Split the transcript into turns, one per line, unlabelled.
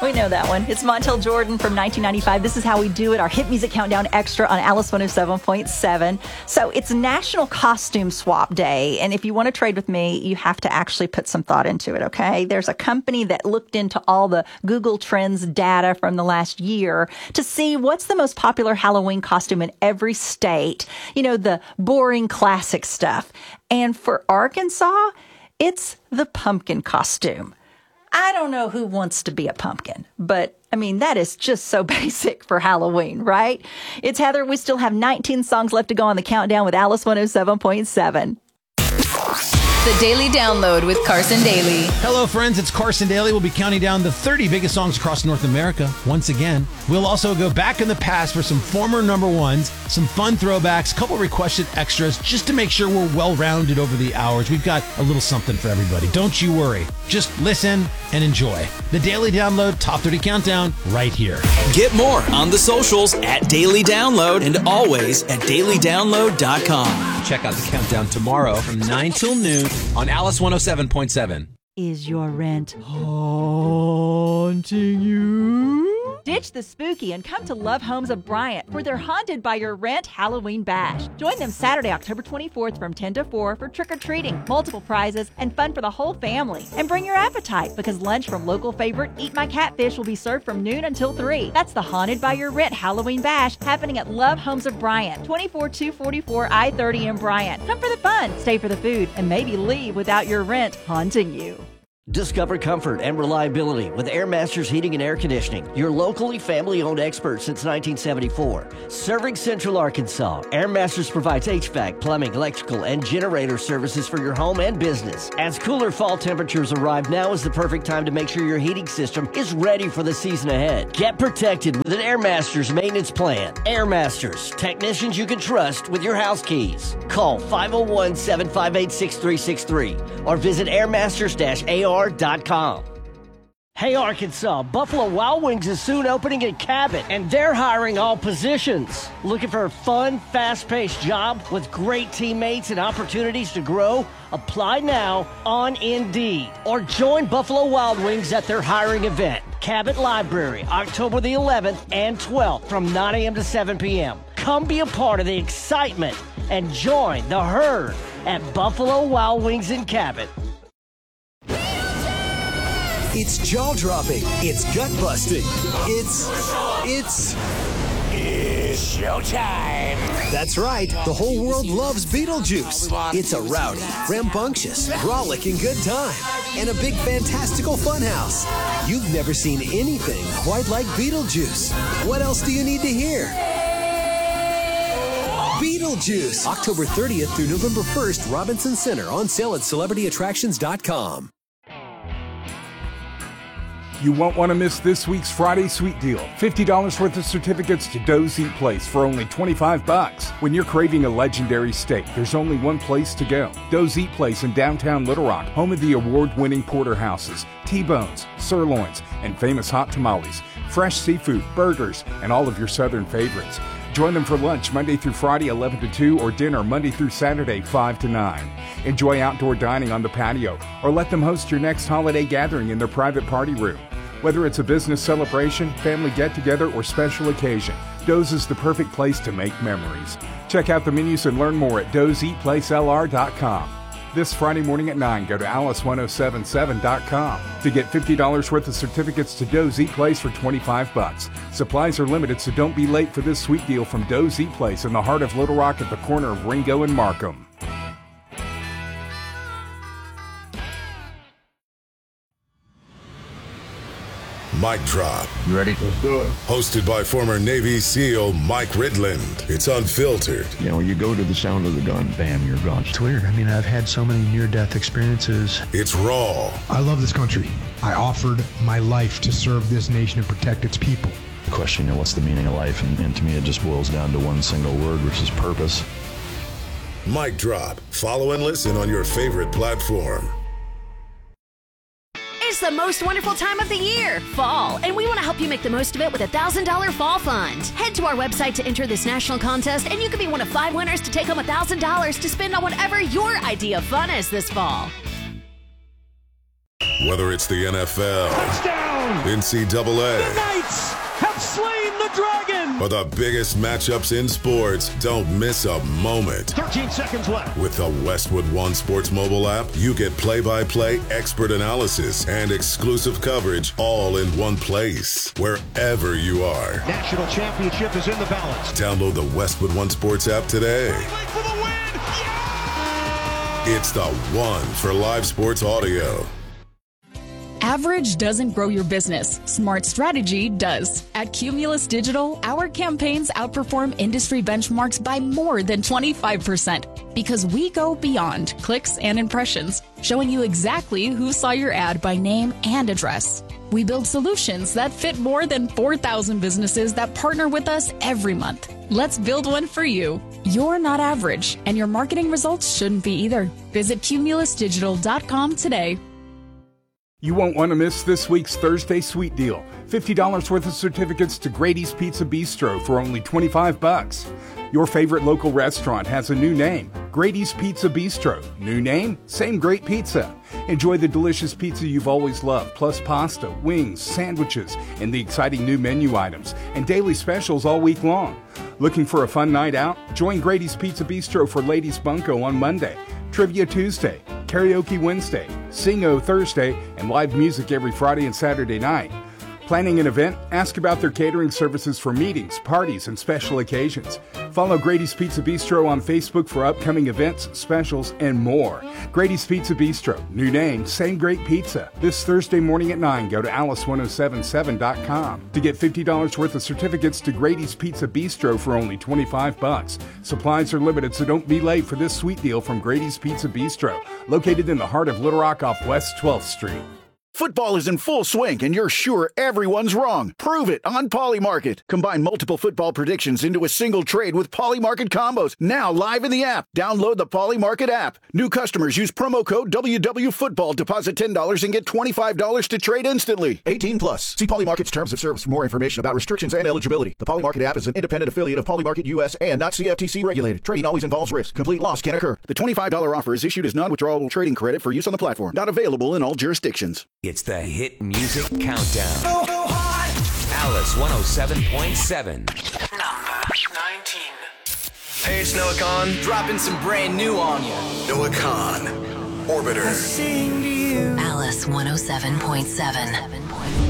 We know that one. It's Montel Jordan from 1995. This is how we do it. Our Hit Music Countdown Extra on Alice 107.7. So it's National Costume Swap Day. And if you want to trade with me, you have to actually put some thought into it, okay? There's a company that looked into all the Google Trends data from the last year to see what's the most popular Halloween costume in every state. You know, the boring classic stuff. And for Arkansas, it's the pumpkin costume. I don't know who wants to be a pumpkin, but I mean, that is just so basic for Halloween, right? It's Heather. We still have 19 songs left to go on the countdown with Alice 107.7.
The Daily Download with Carson Daly.
Hello, friends. It's Carson Daly. We'll be counting down the 30 biggest songs across North America once again. We'll also go back in the past for some former number ones, some fun throwbacks, a couple requested extras, just to make sure we're well-rounded over the hours. We've got a little something for everybody. Don't you worry. Just listen and enjoy. The Daily Download Top 30 Countdown right here.
Get more on the socials at Daily Download and always at dailydownload.com.
Check out the countdown tomorrow from 9 till noon on Alice 107.7.
Is your rent haunting you? Ditch the spooky and come to Love Homes of Bryant for their Haunted by Your Rent Halloween Bash. Join them Saturday, October 24th from 10 to 4 for trick-or-treating, multiple prizes, and fun for the whole family. And bring your appetite because lunch from local favorite Eat My Catfish will be served from noon until 3. That's the Haunted by Your Rent Halloween Bash happening at Love Homes of Bryant, 24244 I-30 in Bryant. Come for the fun, stay for the food, and maybe leave without your rent haunting you.
Discover comfort and reliability with Air Masters Heating and Air Conditioning, your locally family-owned expert since 1974. Serving Central Arkansas, Air Masters provides HVAC, plumbing, electrical, and generator services for your home and business. As cooler fall temperatures arrive, now is the perfect time to make sure your heating system is ready for the season ahead. Get protected with an Air Masters maintenance plan. Air Masters, technicians you can trust with your house keys. Call 501-758-6363 or visit airmasters-ar.com. Hey Arkansas, Buffalo Wild Wings is soon opening in Cabot, and they're hiring all positions. Looking for a fun, fast-paced job with great teammates and opportunities to grow? Apply now on Indeed. Or join Buffalo Wild Wings at their hiring event, Cabot Library, October the 11th and 12th from 9 a.m. to 7 p.m. Come be a part of the excitement and join the herd at Buffalo Wild Wings in Cabot.
It's jaw-dropping. It's gut-busting. It's showtime. That's right. The whole world loves Beetlejuice. It's a rowdy, rambunctious, rollicking good time. And a big, fantastical funhouse. You've never seen anything quite like Beetlejuice. What else do you need to hear? Beetlejuice. October 30th through November 1st, Robinson Center. On sale at celebrityattractions.com.
You won't want to miss this week's Friday Sweet Deal. $50 worth of certificates to Doe's Eat Place for only $25. When you're craving a legendary steak, there's only one place to go. Doe's Eat Place in downtown Little Rock, home of the award-winning porterhouses, T-bones, sirloins, and famous hot tamales, fresh seafood, burgers, and all of your southern favorites. Join them for lunch Monday through Friday 11 to 2 or dinner Monday through Saturday 5 to 9. Enjoy outdoor dining on the patio or let them host your next holiday gathering in their private party room. Whether it's a business celebration, family get-together, or special occasion, Doe's is the perfect place to make memories. Check out the menus and learn more at doeseatplacelr.com. This Friday morning at 9, go to alice1077.com to get $50 worth of certificates to Doe's Eat Place for $25. Supplies are limited, so don't be late for this sweet deal from Doe's Eat Place in the heart of Little Rock at the corner of Ringo and Markham.
Mic Drop.
You ready? Let's do it.
Hosted by former Navy SEAL Mike Ridland. It's unfiltered.
You know, you go to the sound of the gun, bam, you're gone.
It's weird. I mean, I've had so many near-death experiences.
It's raw.
I love this country. I offered my life to serve this nation and protect its people.
Question, you know, what's the meaning of life? And to me, it just boils down to one single word, which is purpose.
Mic Drop. Follow and listen on your favorite platform.
It's the most wonderful time of the year, fall, and we want to help you make the most of it with a $1,000 fall fund. Head to our website to enter this national contest, and you could be one of 5 winners to take home $1,000 to spend on whatever your idea of fun is this fall.
Whether it's the NFL,
touchdown,
NCAA.
The Knights have slain the Dragon.
Or the biggest matchups in sports. Don't miss a moment.
13 seconds left.
With the Westwood One Sports mobile app, you get play-by-play expert analysis and exclusive coverage all in one place, wherever you are.
National championship is in the balance.
Download the Westwood One Sports app today.
For the win. Yeah!
It's the one for live sports audio.
Average doesn't grow your business. Smart strategy does. At Cumulus Digital, our campaigns outperform industry benchmarks by more than 25% because we go beyond clicks and impressions, showing you exactly who saw your ad by name and address. We build solutions that fit more than 4,000 businesses that partner with us every month. Let's build one for you. You're not average, and your marketing results shouldn't be either. Visit cumulusdigital.com today.
You won't want to miss this week's Thursday Sweet Deal. $50 worth of certificates to Grady's Pizza Bistro for only $25. Your favorite local restaurant has a new name, Grady's Pizza Bistro. New name, same great pizza. Enjoy the delicious pizza you've always loved, plus pasta, wings, sandwiches, and the exciting new menu items, and daily specials all week long. Looking for a fun night out? Join Grady's Pizza Bistro for Ladies Bunko on Monday, Trivia Tuesday, Karaoke Wednesday, Sing-O Thursday, and live music every Friday and Saturday night. Planning an event? Ask about their catering services for meetings, parties, and special occasions. Follow Grady's Pizza Bistro on Facebook for upcoming events, specials, and more. Grady's Pizza Bistro. New name, same great pizza. This Thursday morning at 9, go to alice1077.com to get $50 worth of certificates to Grady's Pizza Bistro for only $25. Supplies are limited, so don't be late for this sweet deal from Grady's Pizza Bistro, located in the heart of Little Rock off West 12th Street.
Football is in full swing, and you're sure everyone's wrong. Prove it on Polymarket. Combine multiple football predictions into a single trade with Polymarket combos. Now live in the app. Download the Polymarket app. New customers use promo code WWFootball. Deposit $10 and get $25 to trade instantly. 18 plus. See Polymarket's terms of service for more information about restrictions and eligibility. The Polymarket app is an independent affiliate of Polymarket US and not CFTC regulated. Trading always involves risk. Complete loss can occur. The $25 offer is issued as non-withdrawable trading credit for use on the platform. Not available in all jurisdictions.
It's the Hit Music Countdown. Alice 107.7.
Number 19. Hey, it's Noah Kahan. Dropping some brand new on you.
Noah Kahan. Orbiter.
I sing to you.
Alice 107.7.